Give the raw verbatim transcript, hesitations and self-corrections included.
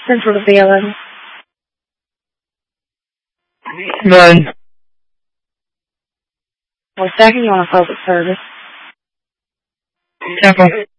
Central to B eleven. None. We're stacking you on a focus service. Temple.